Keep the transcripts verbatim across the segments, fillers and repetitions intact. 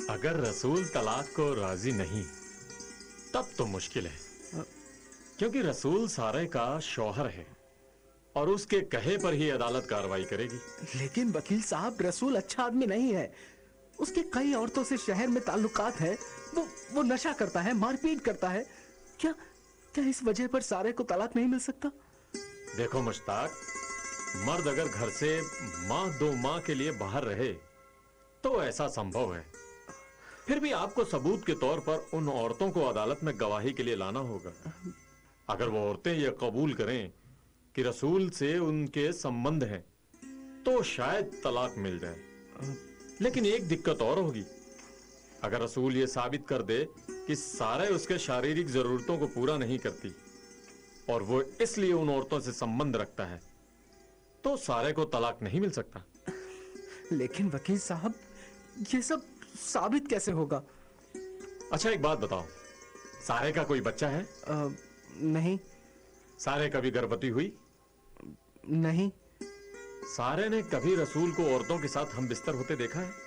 अगर रसूल तलाक को राजी नहीं तब तो मुश्किल है, क्योंकि रसूल सारे का शौहर है और उसके कहे पर ही अदालत कार्रवाई करेगी। लेकिन वकील साहब, रसूल अच्छा आदमी नहीं है। उसके कई औरतों से शहर में ताल्लुकात है। वो वो नशा करता है, मारपीट करता है। क्या क्या इस वजह पर सारे को तलाक नहीं मिल सकता? देखो मुश्ताक, मर्द अगर घर से माह दो माह के लिए बाहर रहे तो ऐसा संभव है। फिर भी आपको सबूत के तौर पर उन औरतों को अदालत में गवाही के लिए लाना होगा। अगर वो औरतें यह कबूल करें कि रसूल से उनके संबंध हैं तो शायद तलाक मिल जाए। लेकिन एक दिक्कत और होगी। अगर रसूल ये साबित कर दे कि सारे उसके शारीरिक जरूरतों को पूरा नहीं करती और वो इसलिए उन औरतों से संबंध रखता है, तो सारे को तलाक नहीं मिल सकता। लेकिन वकील साहब, ये सब साबित कैसे होगा? अच्छा एक बात बताओ, सारे का कोई बच्चा है? आ, नहीं। सारे कभी गर्भवती हुई? नहीं। सारे ने कभी रसूल को औरतों के साथ हम बिस्तर होते देखा है?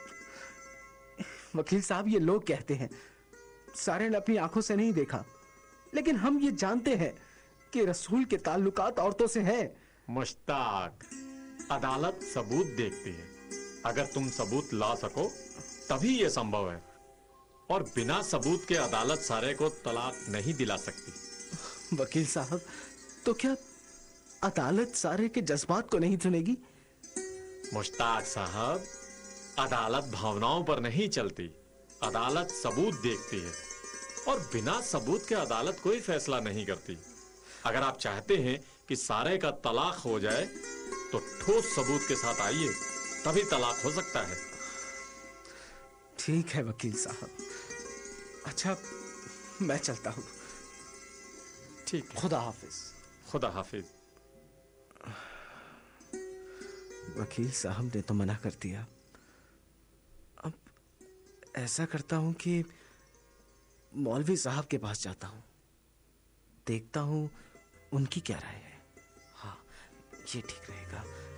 वकील साहब, ये लोग कहते हैं, सारे ने अपनी आंखों से नहीं देखा, लेकिन हम ये जानते हैं कि रसूल के ताल्लुकात औरतों से हैं। मुश्ताक, अदालत सबूत देखती है। अगर तुम सबूत ला सको तभी यह संभव है, और बिना सबूत के अदालत सारे को तलाक नहीं दिला सकती। वकील साहब, तो क्या अदालत सारे के जज्बात को नहीं सुनेगी? मुश्ताक साहब, अदालत भावनाओं पर नहीं चलती, अदालत सबूत देखती है, और बिना सबूत के अदालत कोई फैसला नहीं करती। अगर आप चाहते हैं कि सारे का तलाक हो जाए तो ठोस सबूत के साथ आइए, तभी तलाक हो सकता है। ठीक है वकील साहब। अच्छा, मैं चलता हूं। ठीक है। खुदा हाफिज। खुदा हाफिज। वकील साहब ने तो मना कर दिया। अब ऐसा करता हूं कि मौलवी साहब के पास जाता हूं, देखता हूं उनकी क्या राय है। हाँ, ये ठीक रहेगा।